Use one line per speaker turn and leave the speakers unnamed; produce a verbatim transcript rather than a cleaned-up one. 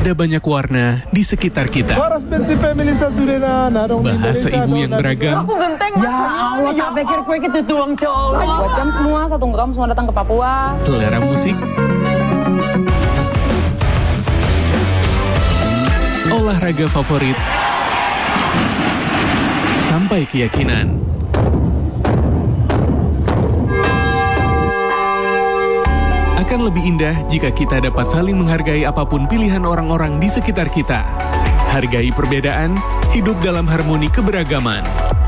Ada banyak warna di sekitar kita. Bahasa ibu yang beragam.
Aku genteng mas. Ya Allah, tak pikir kue gitu tuang cowok. Buat kamu semua, satu kamu semua datang ke Papua.
Selera musik. Olahraga favorit. Sampai keyakinan. Akan lebih indah jika kita dapat saling menghargai apapun pilihan orang-orang di sekitar kita. Hargai perbedaan, hidup dalam harmoni keberagaman.